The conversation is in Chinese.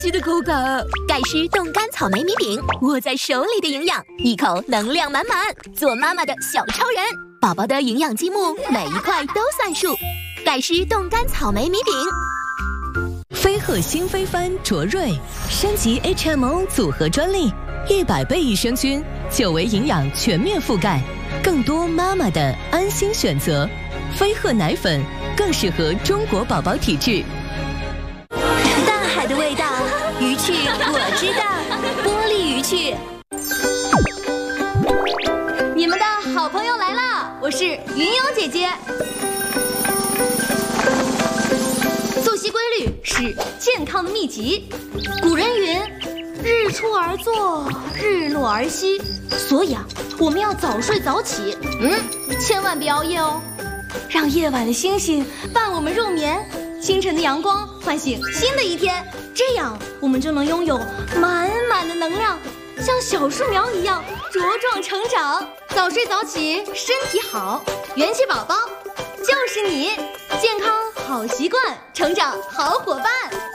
的口感。 盖诗冻干草莓米饼，握在手里的营养，一口能量满满，做妈妈的小超人。宝宝的营养积木，每一块都算数。盖诗冻干草莓米饼。 飞鹤新飞帆卓瑞升级 HMO 组合专利，100倍益生菌，9维营养全面覆盖，更多妈妈的安心选择。飞鹤奶粉更适合中国宝宝体质。 大海的味道，鱼趣我知道，玻璃鱼趣。 你们的好朋友来啦，我是云游姐姐。作息规律是健康的秘籍。古人云：日出而作，日落而息。所以我们要早睡早起，千万别熬夜哦。让夜晚的星星伴我们入眠，清晨的阳光唤醒新的一天，这样我们就能拥有满满的能量，像小树苗一样茁壮成长。早睡早起，身体好，元气宝宝就是你，健康好习惯，成长好伙伴。